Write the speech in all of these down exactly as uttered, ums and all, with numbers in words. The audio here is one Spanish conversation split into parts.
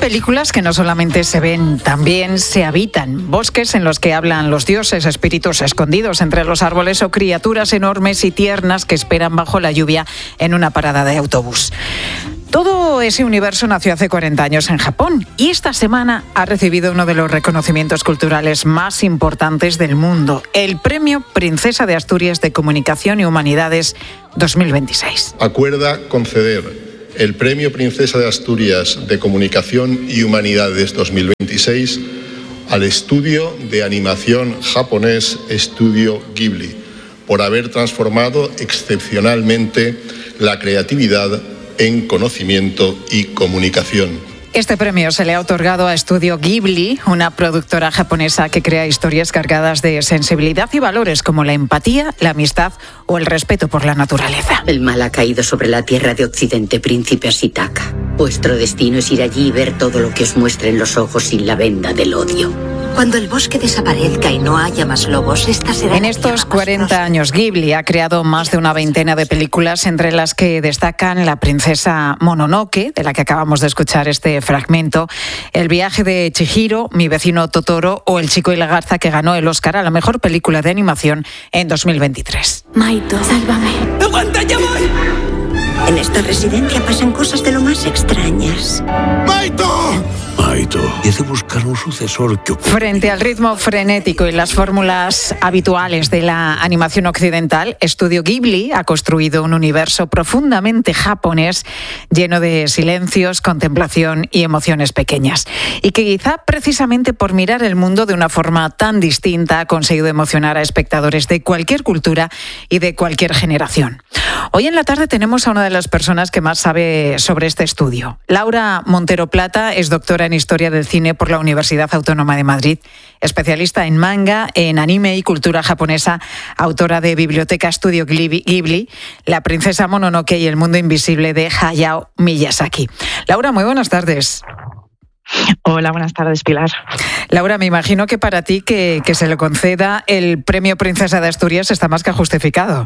películas que no solamente se ven, también se habitan. Bosques en los que hablan los dioses, espíritus escondidos entre los árboles o criaturas enormes y tiernas que esperan bajo la lluvia en una parada de autobús. Todo ese universo nació hace cuarenta años en Japón y esta semana ha recibido uno de los reconocimientos culturales más importantes del mundo, el Premio Princesa de Asturias de Comunicación y Humanidades dos mil veintiséis. Acuerda conceder el Premio Princesa de Asturias de Comunicación y Humanidades dos mil veintiséis al estudio de animación japonés Estudio Ghibli por haber transformado excepcionalmente la creatividad en conocimiento y comunicación. Este premio se le ha otorgado a Estudio Ghibli, una productora japonesa que crea historias cargadas de sensibilidad y valores como la empatía, la amistad o el respeto por la naturaleza. El mal ha caído sobre la tierra de Occidente, príncipe Ashitaka. Vuestro destino es ir allí y ver todo lo que os muestren los ojos sin la venda del odio. Cuando el bosque desaparezca y no haya más lobos, esta será... En estos cuarenta años, Ghibli ha creado más de una veintena de películas, entre las que destacan La princesa Mononoke, de la que acabamos de escuchar este fragmento, El viaje de Chihiro, Mi vecino Totoro o El chico y la garza, que ganó el Oscar a la mejor película de animación en dos mil veintitrés. Maito, sálvame. ¡Aguanta, ya voy! En esta residencia pasan cosas de lo más extrañas. ¡Maito! Maito, y hace buscar un sucesor que... Frente al ritmo frenético y las fórmulas habituales de la animación occidental, Estudio Ghibli ha construido un universo profundamente japonés, lleno de silencios, contemplación y emociones pequeñas. Y que quizá precisamente por mirar el mundo de una forma tan distinta ha conseguido emocionar a espectadores de cualquier cultura y de cualquier generación. Hoy en la tarde tenemos a una de las personas que más sabe sobre este estudio. Laura Montero Plata es doctora en Historia del Cine por la Universidad Autónoma de Madrid, especialista en manga, en anime y cultura japonesa, autora de Biblioteca Estudio Ghibli, La princesa Mononoke y El mundo invisible de Hayao Miyazaki. Laura, muy buenas tardes. Hola, buenas tardes, Pilar. Laura, me imagino que para ti que, que se le conceda el Premio Princesa de Asturias está más que justificado.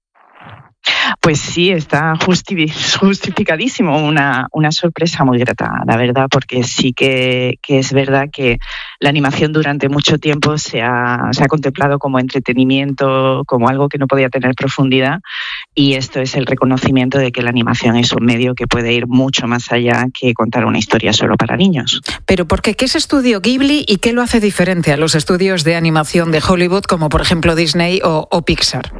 Pues sí, está justi- justificadísimo, una, una sorpresa muy grata, la verdad, porque sí que, que es verdad que la animación durante mucho tiempo se ha, se ha contemplado como entretenimiento, como algo que no podía tener profundidad, y esto es el reconocimiento de que la animación es un medio que puede ir mucho más allá que contar una historia solo para niños. Pero ¿por qué? ¿Qué es Estudio Ghibli y qué lo hace diferente a los estudios de animación de Hollywood, como por ejemplo Disney o, o Pixar?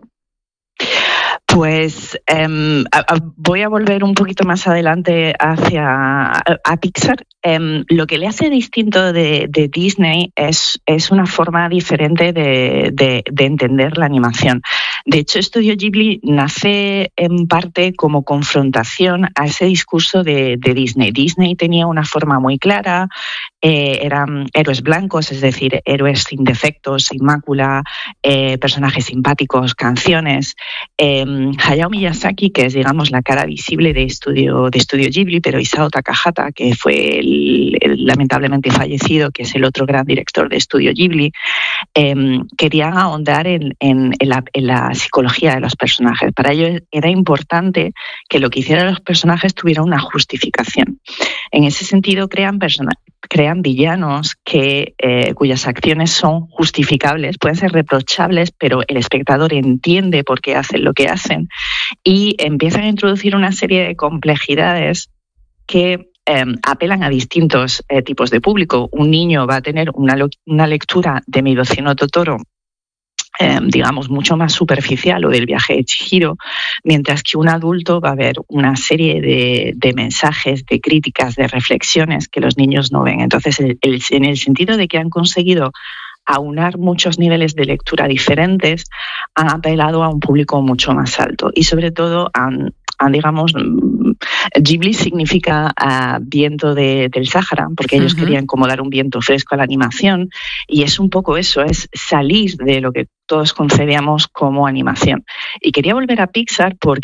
Pues um, a, a, voy a volver un poquito más adelante hacia a, a Pixar. Um, lo que le hace distinto de, de Disney es, es una forma diferente de, de, de entender la animación. De hecho, Estudio Ghibli nace en parte como confrontación a ese discurso de, de Disney. Disney tenía una forma muy clara, eh, eran héroes blancos, es decir, héroes sin defectos, sin mácula, eh, personajes simpáticos, canciones. Eh, Hayao Miyazaki, que es, digamos, la cara visible de Estudio, de Estudio Ghibli, pero Isao Takahata, que fue el, el lamentablemente fallecido, que es el otro gran director de Estudio Ghibli, eh, querían ahondar en, en, en, la, en la psicología de los personajes. Para ello era importante que lo que hicieran los personajes tuviera una justificación. En ese sentido, crean, persona, crean villanos que, eh, cuyas acciones son justificables, pueden ser reprochables, pero el espectador entiende por qué hacen lo que hacen, y empiezan a introducir una serie de complejidades que eh, apelan a distintos eh, tipos de público. Un niño va a tener una, una lectura de Mi vecino Totoro, Eh, digamos, mucho más superficial, o del viaje de Chihiro, mientras que un adulto va a ver una serie de, de mensajes, de críticas, de reflexiones que los niños no ven. Entonces, el, el, en el sentido de que han conseguido aunar muchos niveles de lectura diferentes, han apelado a un público mucho más alto y, sobre todo, han, han digamos, Ghibli significa uh, viento de, del Sáhara, porque ellos uh-huh. querían como dar un viento fresco a la animación, y es un poco eso, es salir de lo que todos concebíamos como animación. Y quería volver a Pixar porque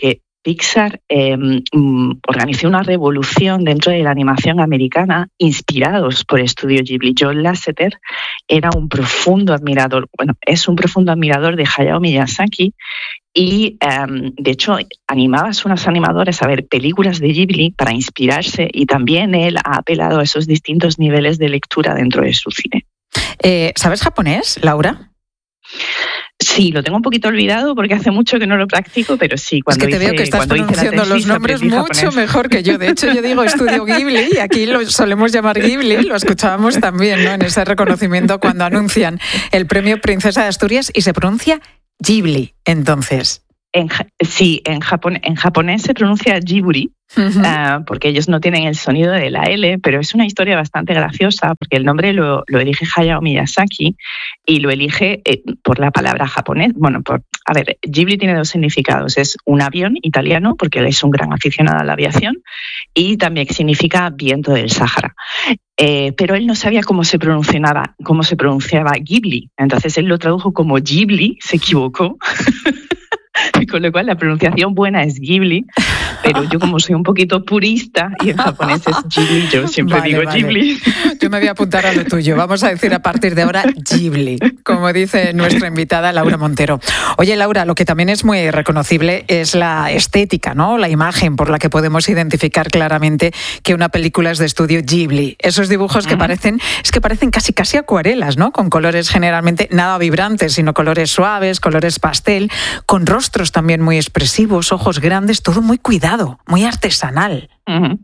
Pixar eh, organizó una revolución dentro de la animación americana inspirados por Estudio Ghibli. John Lasseter era un profundo admirador, bueno, es un profundo admirador de Hayao Miyazaki y, um, de hecho, animaba a sus animadores a ver películas de Ghibli para inspirarse y también él ha apelado a esos distintos niveles de lectura dentro de su cine. Eh, ¿Sabes japonés, Laura? Sí, lo tengo un poquito olvidado porque hace mucho que no lo practico, pero sí. Cuando es que te hice, veo que estás pronunciando los nombres mucho japonés. Mejor que yo. De hecho, yo digo Estudio Ghibli y aquí lo solemos llamar Ghibli, lo escuchábamos también, ¿no? En ese reconocimiento cuando anuncian el premio Princesa de Asturias y se pronuncia Ghibli, entonces. En, sí, en, Japón, en japonés se pronuncia Ghibli, uh-huh. uh, porque ellos no tienen el sonido de la L, pero es una historia bastante graciosa, porque el nombre lo, lo elige Hayao Miyazaki y lo elige eh, por la palabra japonés. Bueno, por, a ver, Ghibli tiene dos significados. Es un avión italiano, porque él es un gran aficionado a la aviación, y también significa viento del Sáhara. Eh, pero él no sabía cómo se pronunciaba, cómo se pronunciaba Ghibli, entonces él lo tradujo como Ghibli, se equivocó. Con lo cual la pronunciación buena es Ghibli, pero yo como soy un poquito purista y en japonés es Ghibli, yo siempre vale, digo vale. Ghibli. Yo me voy a apuntar a lo tuyo, vamos a decir a partir de ahora Ghibli, como dice nuestra invitada Laura Montero. Oye, Laura, lo que también es muy reconocible es la estética, ¿no? La imagen por la que podemos identificar claramente que una película es de estudio Ghibli. Esos dibujos que uh-huh. parecen, es que parecen casi casi acuarelas, ¿no? Con colores generalmente nada vibrantes, sino colores suaves, colores pastel, con rostros también muy expresivos, ojos grandes, todo muy cuidado, muy artesanal. Uh-huh.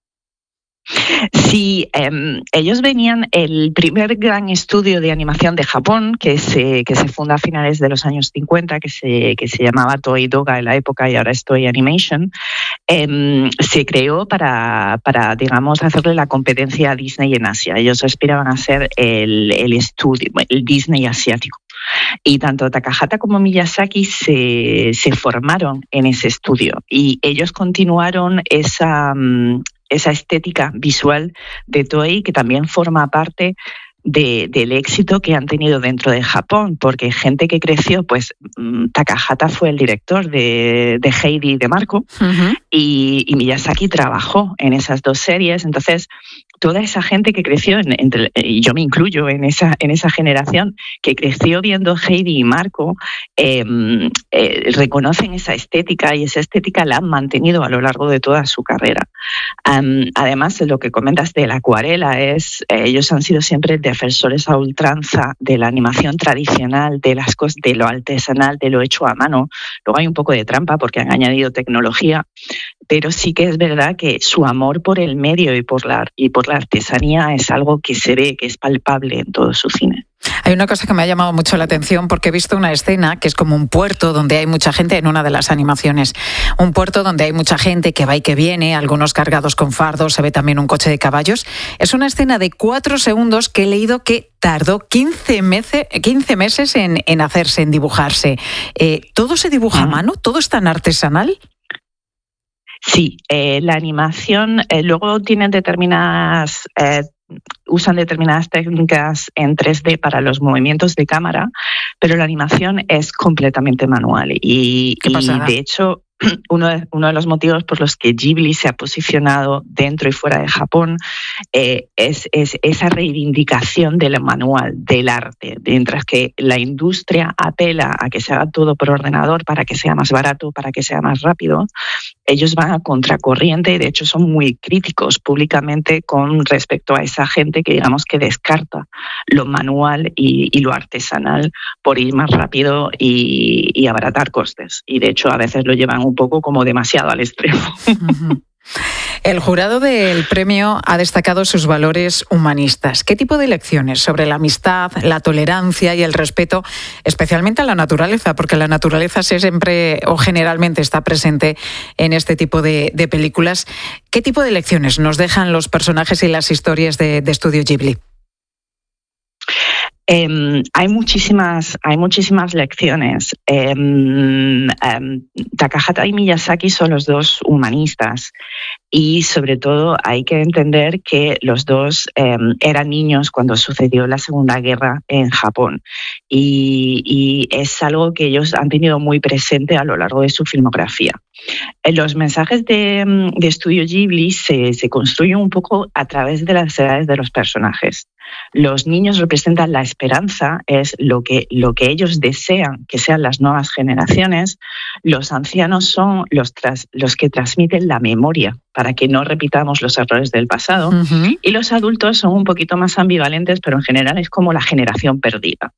Sí, eh, ellos venían el primer gran estudio de animación de Japón que se, que se funda a finales de los años cincuenta, que se, que se llamaba Toei Doga en la época y ahora es Toei Animation, eh, se creó para, para, digamos, hacerle la competencia a Disney en Asia. Ellos aspiraban a ser el, el estudio, el Disney asiático. Y tanto Takahata como Miyazaki se, se formaron en ese estudio y ellos continuaron esa, esa estética visual de Toei que también forma parte de, del éxito que han tenido dentro de Japón, porque gente que creció, pues Takahata fue el director de, de Heidi y de Marco, uh-huh. y, y Miyazaki trabajó en esas dos series, entonces toda esa gente que creció, en, entre, y yo me incluyo en esa, en esa generación, que creció viendo Heidi y Marco, eh, eh, reconocen esa estética y esa estética la han mantenido a lo largo de toda su carrera. Um, además, lo que comentas de la acuarela es, eh, ellos han sido siempre defensores a ultranza de la animación tradicional, de las cosas, de lo artesanal, de lo hecho a mano. Luego hay un poco de trampa porque han añadido tecnología, pero sí que es verdad que su amor por el medio y por la, y por la artesanía es algo que se ve, que es palpable en todo su cine. Hay una cosa que me ha llamado mucho la atención porque he visto una escena que es como un puerto donde hay mucha gente en una de las animaciones. Un puerto donde hay mucha gente que va y que viene, algunos cargados con fardos, se ve también un coche de caballos. Es una escena de cuatro segundos que he leído que tardó quince meses en, en hacerse, en dibujarse. Eh, ¿Todo se dibuja a mano? ¿Todo es tan artesanal? Sí, eh, la animación eh, luego tienen determinadas, eh, usan determinadas técnicas en tres D para los movimientos de cámara, pero la animación es completamente manual y, y de hecho uno de, uno de los motivos por los que Ghibli se ha posicionado dentro y fuera de Japón eh, es, es esa reivindicación del manual, del arte, mientras que la industria apela a que se haga todo por ordenador para que sea más barato, para que sea más rápido. Ellos van a contracorriente y de hecho son muy críticos públicamente con respecto a esa gente que digamos que descarta lo manual y, y lo artesanal por ir más rápido y, y abaratar costes. Y de hecho a veces lo llevan un poco como demasiado al extremo. Uh-huh. El jurado del premio ha destacado sus valores humanistas. ¿Qué tipo de lecciones sobre la amistad, la tolerancia y el respeto, especialmente a la naturaleza? Porque la naturaleza siempre o generalmente está presente en este tipo de, de películas. ¿Qué tipo de lecciones nos dejan los personajes y las historias de, de Estudio Ghibli? Eh, hay muchísimas, hay muchísimas lecciones. Eh, eh, Takahata y Miyazaki son los dos humanistas Y sobre todo hay que entender que los dos eh, eran niños cuando sucedió la Segunda Guerra en Japón y, y es algo que ellos han tenido muy presente a lo largo de su filmografía. Los mensajes de, de Estudio Ghibli se, se construyen un poco a través de las edades de los personajes. Los niños representan la esperanza, es lo que, lo que ellos desean que sean las nuevas generaciones. Los ancianos son los, tras, los que transmiten la memoria para que no repitamos los errores del pasado. Uh-huh. Y los adultos son un poquito más ambivalentes, pero en general es como la generación perdida.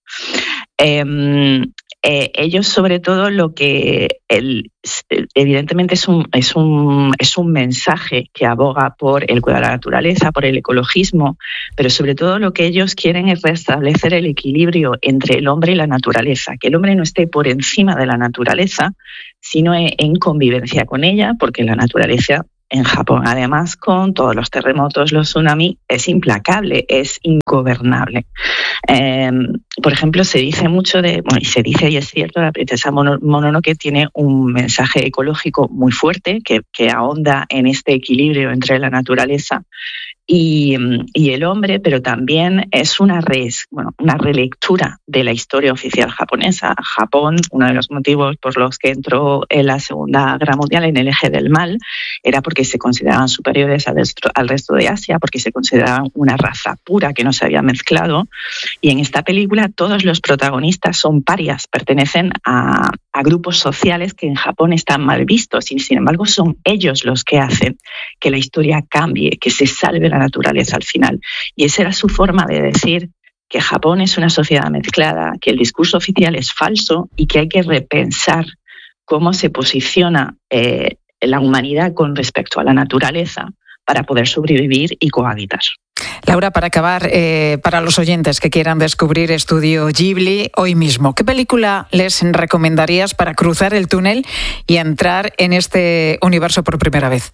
Eh, Eh, ellos sobre todo lo que el, evidentemente es un, es, un, es un mensaje que aboga por el cuidado de la naturaleza, por el ecologismo, pero sobre todo lo que ellos quieren es restablecer el equilibrio entre el hombre y la naturaleza, que el hombre no esté por encima de la naturaleza, sino en convivencia con ella, porque la naturaleza en Japón, además, con todos los terremotos, los tsunamis, es implacable, es ingobernable. Eh, por ejemplo, se dice mucho de, bueno, y se dice y es cierto, la princesa Mononoke tiene un mensaje ecológico muy fuerte que, que ahonda en este equilibrio entre la naturaleza y, y el hombre, pero también es una, re, bueno, una relectura de la historia oficial japonesa. Japón, uno de los motivos por los que entró en la Segunda Guerra Mundial en el eje del mal, era porque se consideraban superiores al resto, al resto de Asia, porque se consideraban una raza pura que no se había mezclado. Y en esta película todos los protagonistas son parias, pertenecen a, a grupos sociales que en Japón están mal vistos y sin embargo son ellos los que hacen que la historia cambie, que se salve la naturaleza al final. Y esa era su forma de decir que Japón es una sociedad mezclada, que el discurso oficial es falso y que hay que repensar cómo se posiciona eh, la humanidad con respecto a la naturaleza para poder sobrevivir y cohabitar. Laura, para acabar, eh, para los oyentes que quieran descubrir Estudio Ghibli hoy mismo, ¿qué película les recomendarías para cruzar el túnel y entrar en este universo por primera vez?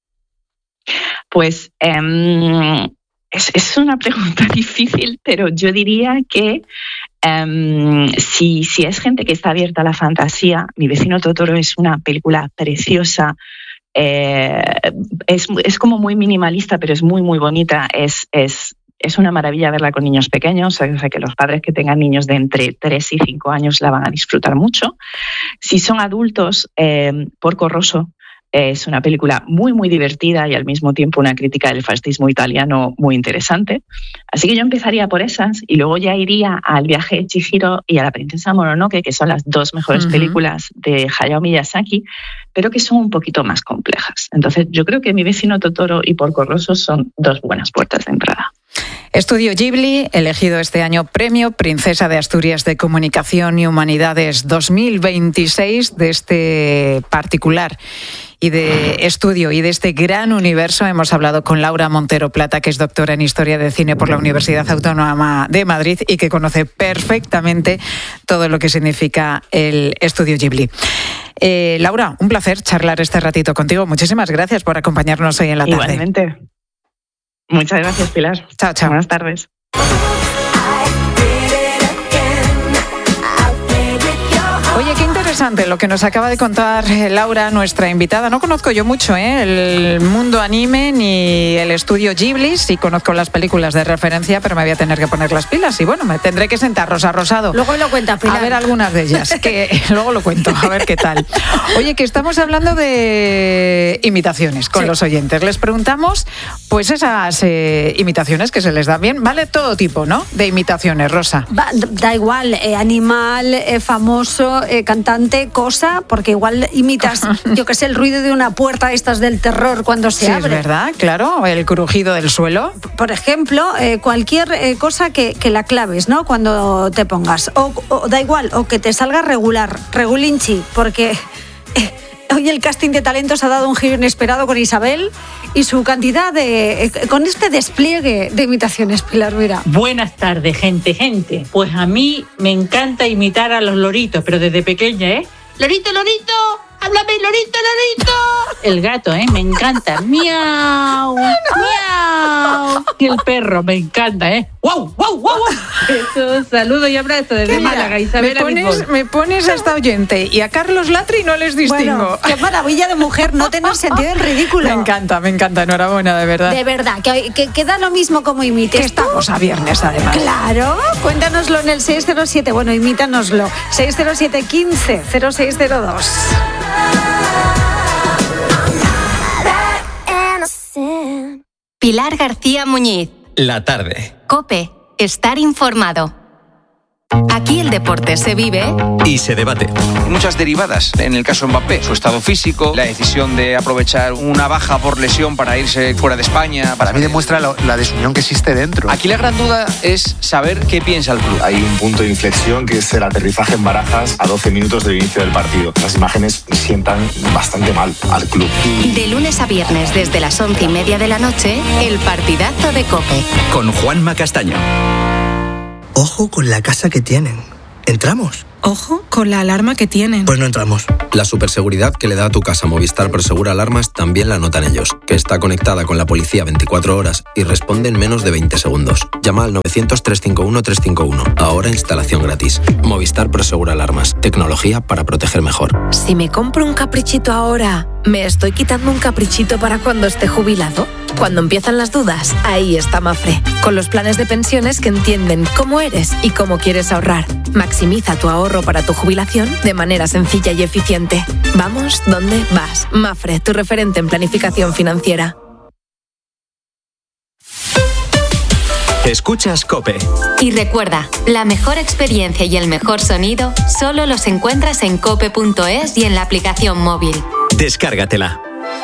Pues eh, es, es una pregunta difícil, pero yo diría que Um, si, si es gente que está abierta a la fantasía, Mi vecino Totoro es una película preciosa, eh, es, es como muy minimalista, pero es muy, muy bonita, es, es, es una maravilla verla con niños pequeños, o sea que los padres que tengan niños de entre tres y cinco años la van a disfrutar mucho. Si son adultos, eh, Porco Rosso es una película muy, muy divertida y al mismo tiempo una crítica del fascismo italiano muy interesante. Así que yo empezaría por esas y luego ya iría al Viaje de Chihiro y a La princesa Mononoke, que son las dos mejores uh-huh. películas de Hayao Miyazaki, pero que son un poquito más complejas. Entonces yo creo que Mi vecino Totoro y Porco Rosso son dos buenas puertas de entrada. Estudio Ghibli, elegido este año Premio Princesa de Asturias de Comunicación y Humanidades dos mil veintiséis, de este particular y de estudio y de este gran universo. Hemos hablado con Laura Montero Plata, que es doctora en Historia de Cine por la Universidad Autónoma de Madrid y que conoce perfectamente todo lo que significa el Estudio Ghibli. Eh, Laura, un placer charlar este ratito contigo. Muchísimas gracias por acompañarnos hoy en la tarde. Igualmente. Muchas gracias, Pilar. Chao, chao. Buenas tardes. Oye, qué interesante lo que nos acaba de contar Laura, nuestra invitada. No conozco yo mucho ¿eh? el mundo anime ni el estudio Ghibli. Sí conozco las películas de referencia, pero me voy a tener que poner las pilas. Y bueno, me tendré que sentar, Rosa Rosado. Luego lo cuentas, Pilar. A ver algunas de ellas, que luego lo cuento, a ver qué tal. Oye, que estamos hablando de imitaciones con sí. los oyentes. Les preguntamos, pues esas eh, imitaciones que se les dan bien. Vale todo tipo, ¿no? De imitaciones, Rosa. Va, da igual, eh, animal, eh, famoso... Eh, cantante, cosa, porque igual imitas, yo que sé, el ruido de una puerta estas del terror cuando se sí, abre. Es verdad, claro, el crujido del suelo. Por ejemplo, eh, cualquier eh, cosa que, que la claves, ¿no? Cuando te pongas. O, o da igual, o que te salga regular, regulinchi, porque... Eh, hoy el casting de talentos ha dado un giro inesperado con Isabel y su cantidad de... Eh, con este despliegue de imitaciones, Pilar, mira. Buenas tardes, gente, gente. Pues a mí me encanta imitar a los loritos, pero desde pequeña, ¿eh? Lorito, lorito, ¡Háblame, lorito, lorito! El gato, ¿eh? Me encanta. ¡Miau! ¡Miau! Y el perro, me encanta, ¿eh? ¡Wow, wow, wow! Eso, saludo y abrazo desde Mira, Málaga, Isabel. Me pones, me pones a esta oyente y a Carlos Latre y no les distingo. Bueno, qué maravilla de mujer, no tener sentido del ridículo. Me encanta, me encanta, enhorabuena, de verdad. De verdad, que, que, que da lo mismo como imites. Que estamos a viernes, además. Claro, cuéntanoslo en el seis cero siete, bueno, imítanoslo, seis cero siete, quince, cero seis cero dos. Pilar García Muñiz. La tarde. COPE. Estar informado. Aquí el deporte se vive y se debate. Muchas derivadas. En el caso Mbappé, su estado físico, la decisión de aprovechar una baja por lesión para irse fuera de España. Para mí demuestra la, la desunión que existe dentro. Aquí la gran duda es saber qué piensa el club. Hay un punto de inflexión que es el aterrizaje en Barajas a doce minutos del inicio del partido. Las imágenes sientan bastante mal al club. De lunes a viernes desde las once y media de la noche, el partidazo de COPE. Con Juanma Castaño. Ojo con la casa que tienen. ¿Entramos? Ojo con la alarma que tienen. Pues no entramos. La superseguridad que le da a tu casa Movistar Prosegura Alarmas también la notan ellos, que está conectada con la policía veinticuatro horas y responde en menos de veinte segundos. Llama al novecientos, trescientos cincuenta y uno, trescientos cincuenta y uno. Ahora instalación gratis. Movistar Prosegura Alarmas. Tecnología para proteger mejor. Si me compro un caprichito ahora, ¿me estoy quitando un caprichito para cuando esté jubilado? Cuando empiezan las dudas, ahí está Mafre, con los planes de pensiones que entienden cómo eres y cómo quieres ahorrar. Maximiza tu ahorro para tu jubilación de manera sencilla y eficiente. Vamos, ¿dónde vas? Mafre, tu referente en planificación financiera. Escuchas COPE. Y recuerda, la mejor experiencia y el mejor sonido solo los encuentras en cope punto es y en la aplicación móvil. Descárgatela.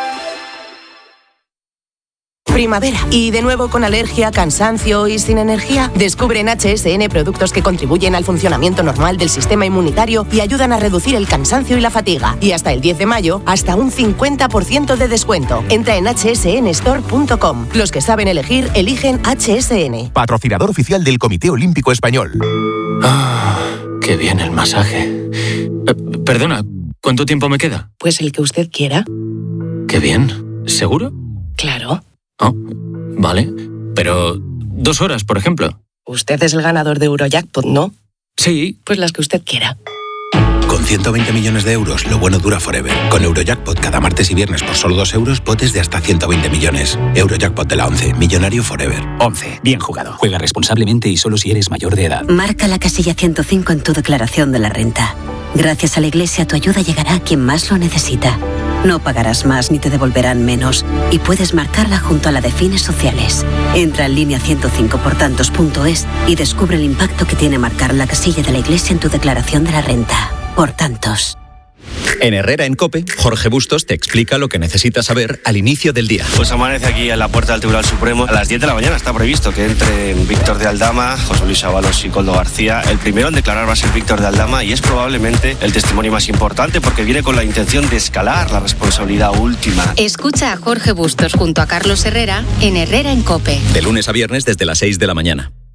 Primavera. Y de nuevo con alergia, cansancio y sin energía. Descubre en H S N productos que contribuyen al funcionamiento normal del sistema inmunitario y ayudan a reducir el cansancio y la fatiga. Y hasta el diez de mayo, hasta un cincuenta por ciento de descuento. Entra en hache ese ene store punto com. Los que saben elegir, eligen H S N. Patrocinador oficial del Comité Olímpico Español. Ah, qué bien el masaje. Eh, perdona, ¿cuánto tiempo me queda? Pues el que usted quiera. Qué bien. ¿Seguro? Claro. Oh, vale. Pero dos horas, por ejemplo. Usted es el ganador de Eurojackpot, ¿no? Sí. Pues las que usted quiera. Con ciento veinte millones de euros, lo bueno dura forever. Con Eurojackpot cada martes y viernes por solo dos euros, potes de hasta ciento veinte millones. Eurojackpot de la once, millonario forever. once. Bien jugado. Juega responsablemente y solo si eres mayor de edad. Marca la casilla ciento cinco en tu declaración de la renta. Gracias a la Iglesia, tu ayuda llegará a quien más lo necesita. No pagarás más ni te devolverán menos. Y puedes marcarla junto a la de fines sociales. Entra en línea ciento cinco por tantos punto es y descubre el impacto que tiene marcar la casilla de la Iglesia en tu declaración de la renta. Por tantos. En Herrera en COPE, Jorge Bustos te explica lo que necesitas saber al inicio del día. Pues amanece aquí en la puerta del Tribunal Supremo. A las diez de la mañana está previsto que entren Víctor de Aldama, José Luis Ábalos y Koldo García. El primero en declarar va a ser Víctor de Aldama y es probablemente el testimonio más importante porque viene con la intención de escalar la responsabilidad última. Escucha a Jorge Bustos junto a Carlos Herrera en Herrera en COPE. De lunes a viernes desde las seis de la mañana.